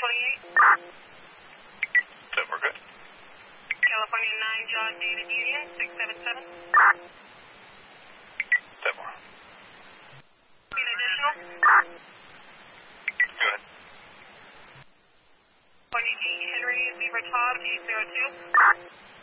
Then we're good. California 9, John David Union, 677. Then we're Need additional? good. California D, Henry Beaver Todd, 802.